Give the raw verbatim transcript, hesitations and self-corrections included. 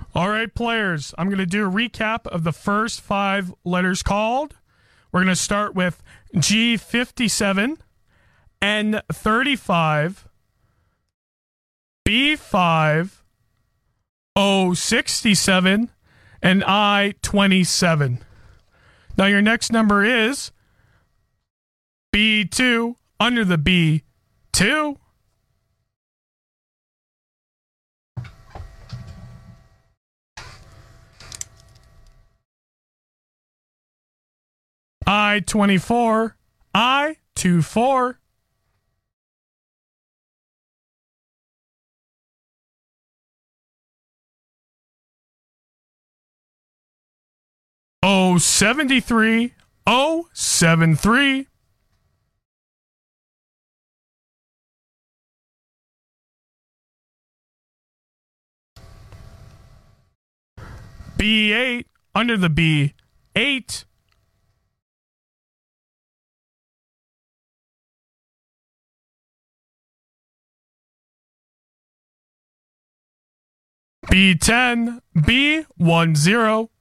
All right, players, I'm going to do a recap of the first five letters called. We're going to start with G fifty-seven, N thirty-five, B five, O sixty-seven, and I twenty-seven. Now your next number is B two under the B two. I twenty-four, I twenty-four. O seventy-three, O seventy-three. B eight under the B eight. B ten, B ten.